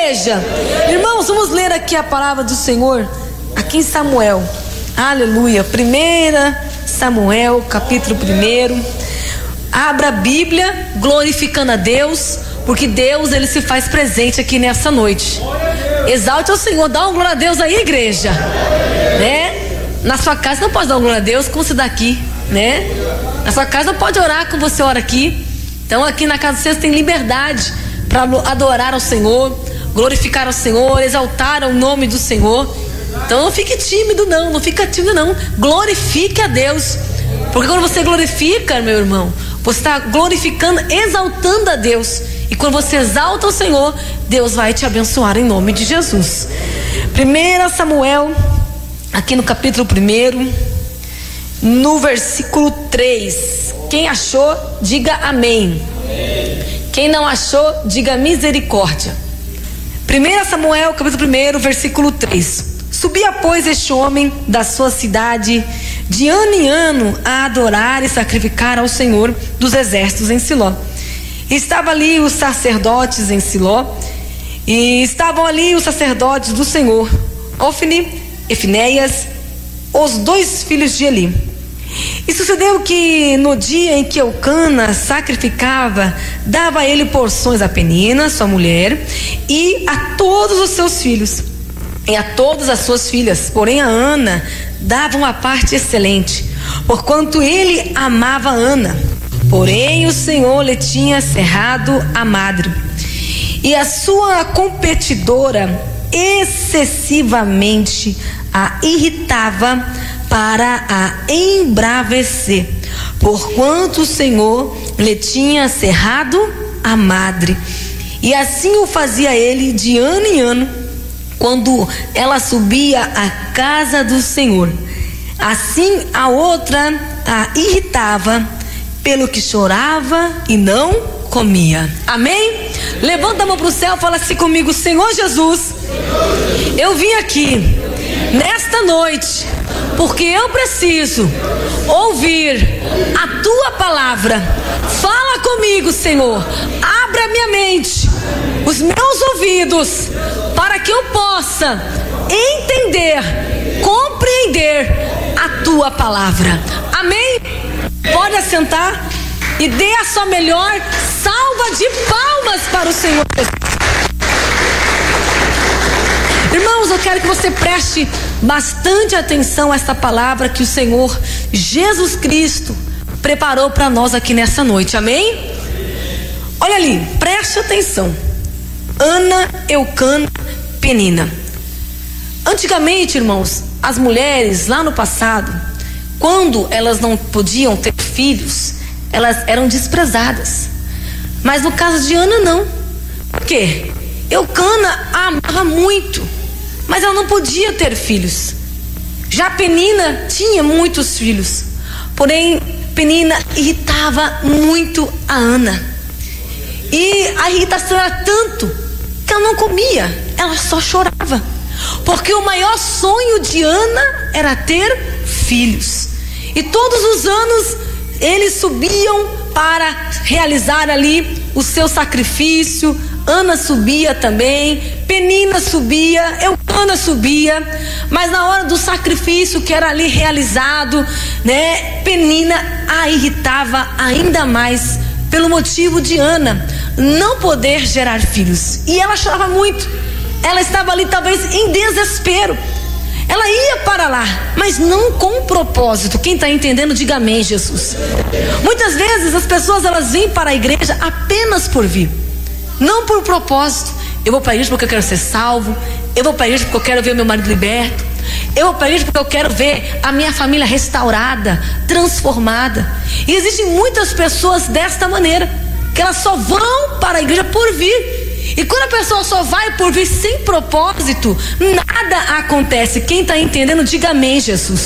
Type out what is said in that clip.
igreja? Irmãos, vamos ler aqui a palavra do Senhor, aqui em Samuel. Aleluia. 1 Samuel, capítulo 1. Abra a Bíblia, glorificando a Deus, porque Deus, Ele se faz presente aqui nessa noite. Exalte ao Senhor, dá uma glória a Deus aí, igreja, né? Na sua casa não pode dar uma glória a Deus como você dá aqui, né? Na sua casa não pode orar como você ora aqui. Então aqui na casa de vocês tem liberdade para adorar ao Senhor, glorificar ao Senhor, exaltar o nome do Senhor. Então não fique tímido não fica tímido não, glorifique a Deus, porque quando você glorifica, meu irmão, você está glorificando, exaltando a Deus. E quando você exalta o Senhor, Deus vai te abençoar em nome de Jesus. 1 Samuel, aqui no capítulo 1, no versículo 3. Quem achou, diga amém. Quem não achou, diga misericórdia. 1 Samuel, capítulo 1, versículo 3. Subia, pois, este homem da sua cidade de ano em ano a adorar e sacrificar ao Senhor dos exércitos em Siló. Estava ali os sacerdotes em Siló, e estavam ali os sacerdotes do Senhor, Ofni e Finéias, os 2 filhos de Eli. E sucedeu que no dia em que Eucana sacrificava, dava ele porções a Penina, sua mulher, e a todos os seus filhos, e a todas as suas filhas. Porém a Ana dava uma parte excelente, porquanto ele amava Ana. Porém o Senhor lhe tinha cerrado a madre, e a sua competidora excessivamente a irritava para a embravecer, porquanto o Senhor lhe tinha cerrado a madre. E assim o fazia ele de ano em ano, quando ela subia à casa do Senhor. Assim a outra a irritava, pelo que chorava e não comia. Amém? Levanta a mão para o céu e fala assim comigo: Senhor Jesus, eu vim aqui nesta noite porque eu preciso ouvir a tua palavra. Fala comigo, Senhor. Abra a minha mente, os meus ouvidos, para que eu possa entender, compreender a tua palavra. Amém? Pode assentar e dê a sua melhor salva de palmas para o Senhor. Irmãos, eu quero que você preste bastante atenção a esta palavra que o Senhor Jesus Cristo preparou para nós aqui nessa noite. Amém? Olha ali, preste atenção. Ana, Eucana, Penina. Antigamente, irmãos, as mulheres lá no passado, quando elas não podiam ter filhos, elas eram desprezadas. Mas no caso de Ana, não. Por quê? Eucana a amava muito, mas ela não podia ter filhos. Já Penina tinha muitos filhos, porém Penina irritava muito a Ana. E a irritação era tanto que ela não comia, ela só chorava, porque o maior sonho de Ana era ter filhos. E todos os anos eles subiam para realizar ali o seu sacrifício. Ana subia também, Penina subia, Eucana subia, mas na hora do sacrifício que era ali realizado, né, Penina a irritava ainda mais pelo motivo de Ana não poder gerar filhos. E ela chorava muito, ela estava ali talvez em desespero. Ela ia para lá, mas não com propósito. Quem está entendendo, diga amém, Jesus. Muitas vezes as pessoas elas vêm para a igreja apenas por vir, não por propósito. Eu vou para a igreja porque eu quero ser salvo, eu vou para a igreja porque eu quero ver meu marido liberto, eu vou para a igreja porque eu quero ver a minha família restaurada, transformada. E existem muitas pessoas desta maneira, que elas só vão para a igreja por vir. E quando a pessoa só vai por vir sem propósito, nada acontece. Quem está entendendo, diga amém, Jesus.